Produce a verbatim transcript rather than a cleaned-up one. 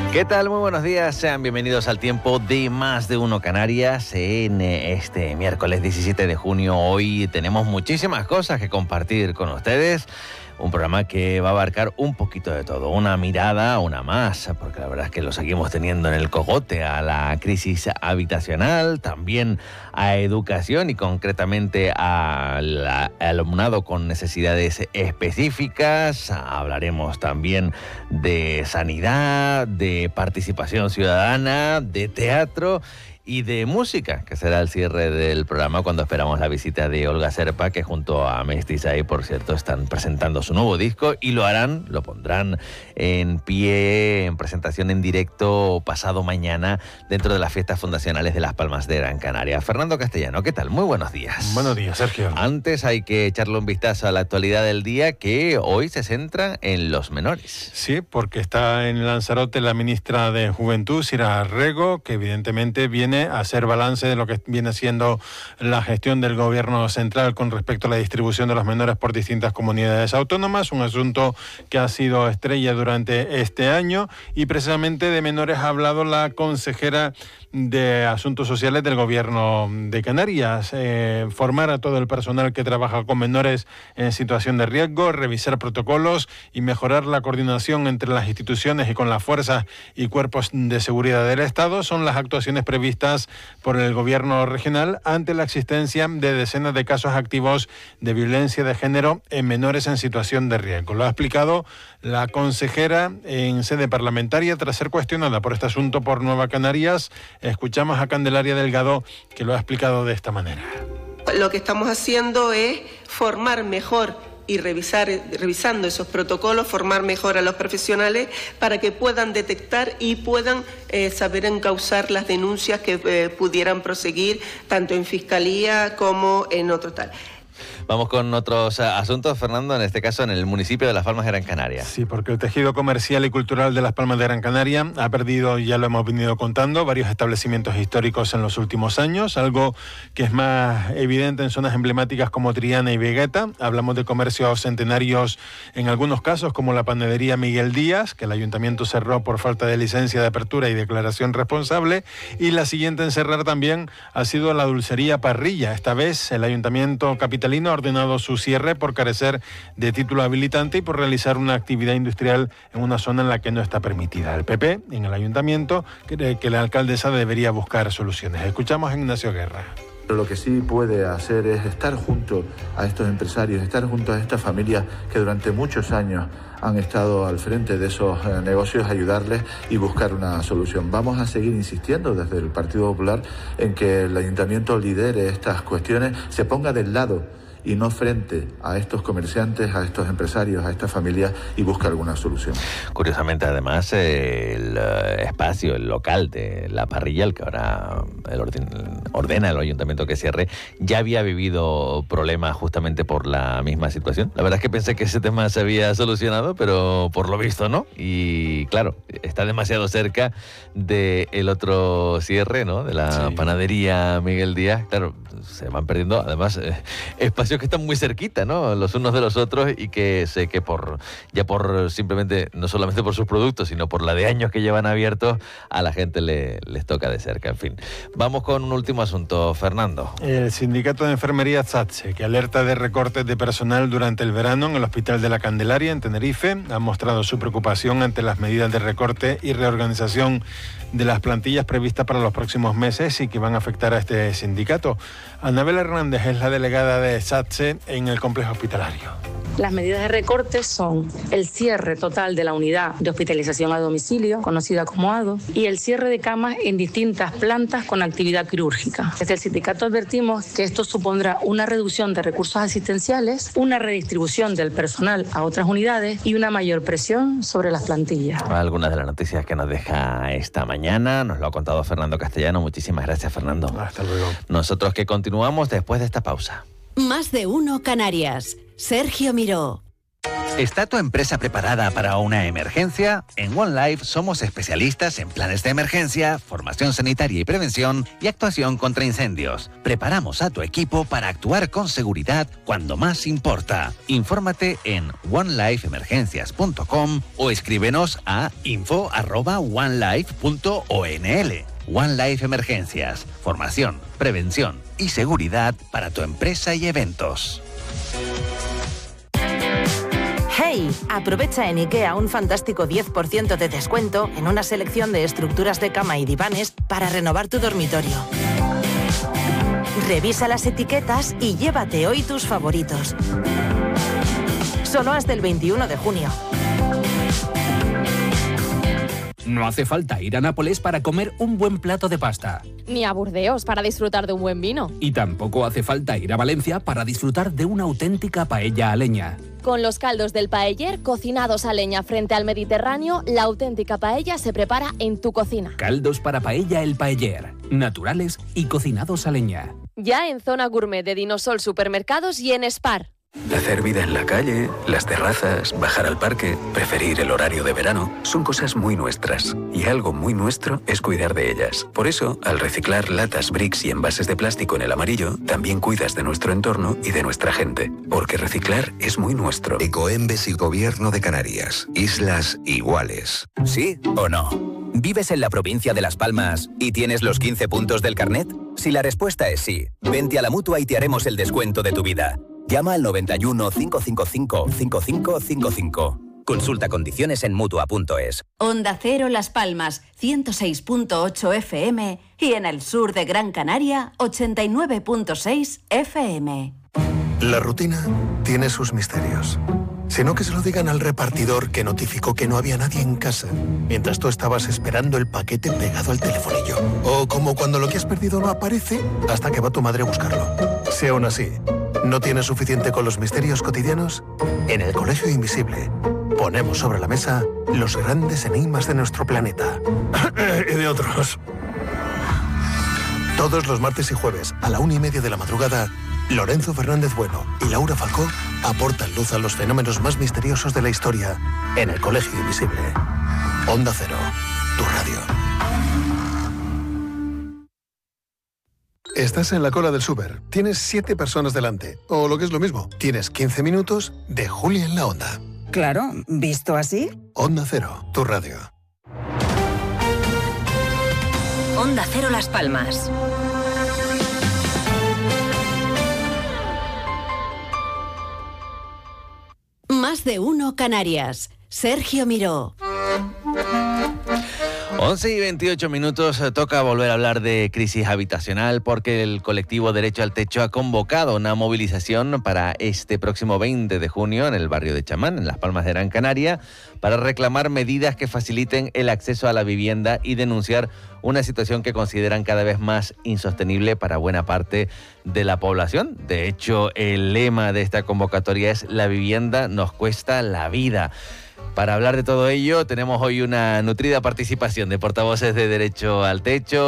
¿Qué tal? Muy buenos días, sean bienvenidos al tiempo de Más de Uno Canarias en este miércoles diecisiete de junio. Hoy tenemos muchísimas cosas que compartir con ustedes. Un programa que va a abarcar un poquito de todo, una mirada, una más, porque la verdad es que lo seguimos teniendo en el cogote, a la crisis habitacional, también a educación y concretamente al alumnado con necesidades específicas. Hablaremos también de sanidad, de participación ciudadana, de teatro y de música, que será el cierre del programa cuando esperamos la visita de Olga Serpa, que junto a Mestizaje, por cierto, están presentando su nuevo disco y lo harán, lo pondrán en pie, en presentación en directo pasado mañana dentro de las fiestas fundacionales de Las Palmas de Gran Canaria. Fernando Castellano, ¿qué tal? Muy buenos días. Buenos días, Sergio. Antes hay que echarle un vistazo a la actualidad del día, que hoy se centra en los menores. Sí, porque está en Lanzarote la ministra de Juventud, Sira Rego, que evidentemente viene a hacer balance de lo que viene siendo la gestión del gobierno central con respecto a la distribución de los menores por distintas comunidades autónomas, un asunto que ha sido estrella durante este año, y precisamente de menores ha hablado la consejera de Asuntos Sociales del Gobierno de Canarias. Eh, formar a todo el personal que trabaja con menores en situación de riesgo, revisar protocolos y mejorar la coordinación entre las instituciones y con las fuerzas y cuerpos de seguridad del Estado son las actuaciones previstas por el Gobierno regional ante la existencia de decenas de casos activos de violencia de género en menores en situación de riesgo. Lo ha explicado la consejera en sede parlamentaria tras ser cuestionada por este asunto por Nueva Canarias. Escuchamos a Candelaria Delgado, que lo ha explicado de esta manera. Lo que estamos haciendo es formar mejor y revisar, revisando esos protocolos, formar mejor a los profesionales para que puedan detectar y puedan eh, saber encauzar las denuncias que eh, pudieran proseguir tanto en Fiscalía como en otro tal. Vamos con otros asuntos, Fernando, en este caso en el municipio de Las Palmas de Gran Canaria. Sí, porque el tejido comercial y cultural de Las Palmas de Gran Canaria ha perdido, ya lo hemos venido contando, varios establecimientos históricos en los últimos años, algo que es más evidente en zonas emblemáticas como Triana y Vegeta. Hablamos de comercios centenarios en algunos casos, como la panadería Miguel Díaz, que el ayuntamiento cerró por falta de licencia de apertura y declaración responsable, y la siguiente en cerrar también ha sido la dulcería Parrilla. Esta vez el ayuntamiento capitalino ha ordenado su cierre por carecer de título habilitante y por realizar una actividad industrial en una zona en la que no está permitida. El P P, en el ayuntamiento, cree que la alcaldesa debería buscar soluciones. Escuchamos a Ignacio Guerra. Pero lo que sí puede hacer es estar junto a estos empresarios, estar junto a estas familias que durante muchos años han estado al frente de esos eh, negocios, ayudarles y buscar una solución. Vamos a seguir insistiendo desde el Partido Popular en que el ayuntamiento lidere estas cuestiones, se ponga del lado y no frente a estos comerciantes, a estos empresarios, a estas familias, y busca alguna solución. Curiosamente, además, el espacio, el local de la Parrilla, el que ahora el orden, ordena el ayuntamiento que cierre, ya había vivido problemas justamente por la misma situación. La verdad es que pensé que ese tema se había solucionado, pero por lo visto no. Y claro, está demasiado cerca del otro cierre, ¿no? De la sí. panadería Miguel Díaz. Claro, se van perdiendo, además, eh, espacios que están muy cerquita, ¿no? Los unos de los otros, y que sé que por ya por simplemente, no solamente por sus productos, sino por la de años que llevan abiertos, a la gente le, les toca de cerca. En fin, vamos con un último asunto, Fernando. El sindicato de enfermería SATSE, que alerta de recortes de personal durante el verano en el Hospital de la Candelaria, en Tenerife, ha mostrado su preocupación ante las medidas de recorte y reorganización de las plantillas previstas para los próximos meses y que van a afectar a este sindicato. Anabel Hernández es la delegada de SATSE en el complejo hospitalario. Las medidas de recorte son el cierre total de la unidad de hospitalización a domicilio, conocida como A D O, y el cierre de camas en distintas plantas con actividad quirúrgica. Desde el sindicato advertimos que esto supondrá una reducción de recursos asistenciales, una redistribución del personal a otras unidades y una mayor presión sobre las plantillas. Algunas de las noticias que nos deja esta mañana nos lo ha contado Fernando Castellano. Muchísimas gracias, Fernando. Hasta luego. Nosotros que continuamos después de esta pausa. Más de Uno Canarias. Sergio Miró. ¿Está tu empresa preparada para una emergencia? En OneLife somos especialistas en planes de emergencia, formación sanitaria y prevención y actuación contra incendios. Preparamos a tu equipo para actuar con seguridad cuando más importa. Infórmate en one life emergencias punto com o escríbenos a info arroba one life punto o n l. OneLife Emergencias, formación, prevención y seguridad para tu empresa y eventos. ¡Hey! Aprovecha en IKEA un fantástico diez por ciento de descuento en una selección de estructuras de cama y divanes para renovar tu dormitorio. Revisa las etiquetas y llévate hoy tus favoritos. Solo hasta el veintiuno de junio. No hace falta ir a Nápoles para comer un buen plato de pasta. Ni a Burdeos para disfrutar de un buen vino. Y tampoco hace falta ir a Valencia para disfrutar de una auténtica paella a leña. Con los caldos del paeller cocinados a leña frente al Mediterráneo, la auténtica paella se prepara en tu cocina. Caldos para paella El Paeller, naturales y cocinados a leña. Ya en Zona Gourmet de Dinosol Supermercados y en Spar. Hacer vida en la calle, las terrazas, bajar al parque, preferir el horario de verano, son cosas muy nuestras. Y algo muy nuestro es cuidar de ellas. Por eso, al reciclar latas, bricks y envases de plástico en el amarillo, también cuidas de nuestro entorno y de nuestra gente. Porque reciclar es muy nuestro. Ecoembes y Gobierno de Canarias. Islas iguales. ¿Sí o no? ¿Vives en la provincia de Las Palmas y tienes los quince puntos del carnet? Si la respuesta es sí, vente a la Mutua y te haremos el descuento de tu vida. Llama al noventa y uno, cinco cinco cinco, cinco cinco cinco cinco. Consulta condiciones en mutua punto es. Onda Cero Las Palmas, ciento seis punto ocho F M y en el sur de Gran Canaria, ochenta y nueve punto seis F M. La rutina tiene sus misterios. Sino que se lo digan al repartidor que notificó que no había nadie en casa mientras tú estabas esperando el paquete pegado al telefonillo. O como cuando lo que has perdido no aparece hasta que va tu madre a buscarlo. Si aún así no tienes suficiente con los misterios cotidianos, en el Colegio Invisible ponemos sobre la mesa los grandes enigmas de nuestro planeta. Y de otros. Todos los martes y jueves a la una y media de la madrugada, Lorenzo Fernández Bueno y Laura Falcó aportan luz a los fenómenos más misteriosos de la historia en el Colegio Invisible. Onda Cero, tu radio. Estás en la cola del súper, tienes siete personas delante, o lo que es lo mismo, tienes quince minutos de Julia en la Onda. Claro, ¿visto así? Onda Cero, tu radio. Onda Cero Las Palmas. Más de uno Canarias. Sergio Miró. once y veintiocho minutos, toca volver a hablar de crisis habitacional porque el colectivo Derecho al Techo ha convocado una movilización para este próximo veinte de junio en el barrio de Chamán, en Las Palmas de Gran Canaria, para reclamar medidas que faciliten el acceso a la vivienda y denunciar una situación que consideran cada vez más insostenible para buena parte de la población. De hecho, el lema de esta convocatoria es "La vivienda nos cuesta la vida". Para hablar de todo ello, tenemos hoy una nutrida participación de portavoces de Derecho al Techo.